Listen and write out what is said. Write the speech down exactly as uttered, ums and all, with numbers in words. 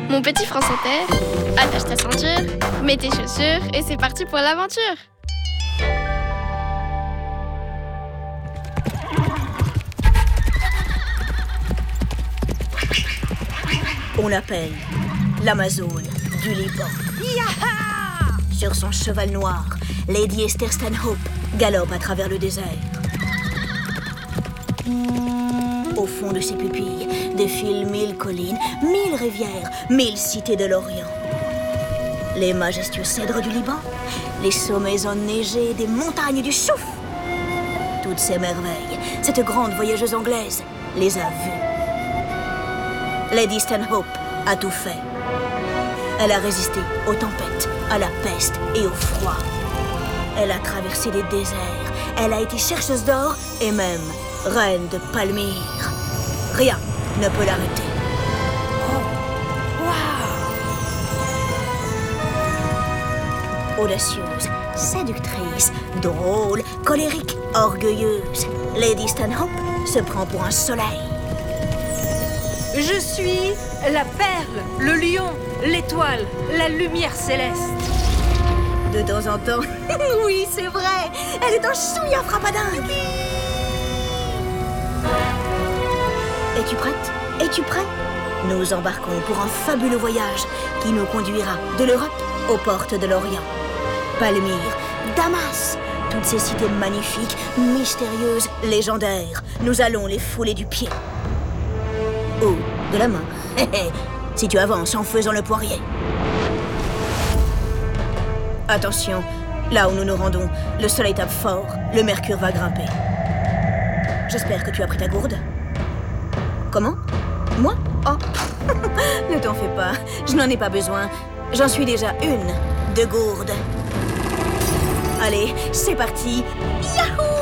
Mon petit France Inter, attache ta ceinture, mets tes chaussures et c'est parti pour l'aventure. On l'appelle l'Amazone du Liban. Yaha! Sur son cheval noir, Lady Esther Stanhope galope à travers le désert. Au fond de ses pupilles défilent mille collines, mille rivières, mille cités de l'Orient. Les majestueux cèdres du Liban, les sommets enneigés des montagnes du Chouf. Toutes ces merveilles, cette grande voyageuse anglaise les a vues. Lady Stanhope a tout fait. Elle a résisté aux tempêtes, à la peste et au froid. Elle a traversé des déserts, elle a été chercheuse d'or et même reine de Palmyre. Rien ne peut l'arrêter. Oh, wow! Audacieuse, séductrice, drôle, colérique, orgueilleuse, Lady Stanhope se prend pour un soleil. Je suis la perle, le lion, l'étoile, la lumière céleste. De temps en temps, oui, c'est vrai, elle est un chouïa frappadingue. Es-tu prête? Es-tu prêt? Nous embarquons pour un fabuleux voyage qui nous conduira de l'Europe aux portes de l'Orient. Palmyre, Damas, toutes ces cités magnifiques, mystérieuses, légendaires, nous allons les fouler du pied. Ou de la main, si tu avances en faisant le poirier. Attention, là où nous nous rendons, le soleil tape fort, le mercure va grimper. J'espère que tu as pris ta gourde. Comment? Moi? Oh, ne t'en fais pas, je n'en ai pas besoin. J'en suis déjà une de gourde. Allez, c'est parti. Yahoo!